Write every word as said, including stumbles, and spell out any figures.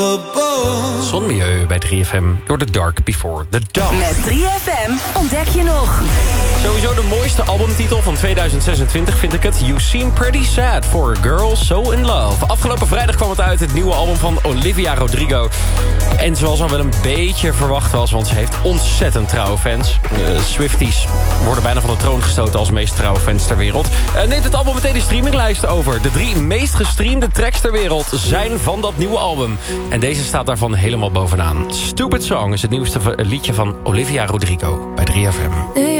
Zonmilieu bij drie F M door The Dark Before the Dawn. Met drie F M ontdek je nog. Sowieso de mooiste albumtitel van tweeduizend zesentwintig vind ik het. You Seem Pretty Sad for a Girl So In Love. Afgelopen vrijdag kwam het uit, het nieuwe album van Olivia Rodrigo. En zoals al wel een beetje verwacht was, want ze heeft ontzettend trouwe fans. Uh, Swifties worden bijna van de troon gestoten als meest trouwe fans ter wereld. Uh, neemt het album meteen de streaminglijst over. De drie meest gestreamde tracks ter wereld zijn van dat nieuwe album. En deze staat daarvan helemaal bovenaan. Stupid Song is het nieuwste liedje van Olivia Rodrigo bij drie F M.